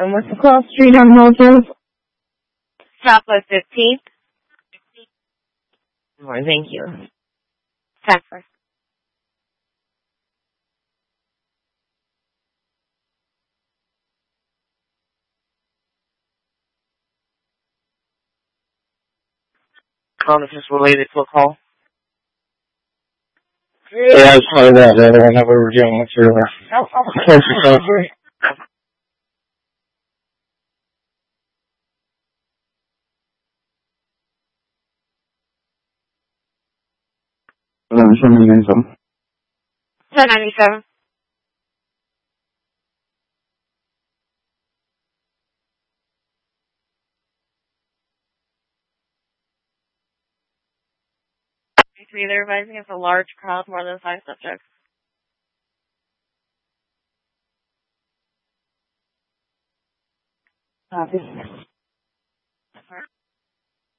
And what's the cross street on Milton? Southwest 15th. More, thank you. Southwest. Call, is this related to a call? Yeah, it's part of that. The other one that we were dealing with earlier. Show me again, something. 1097. They're advising it's a large crowd, more than 5 subjects. Copy.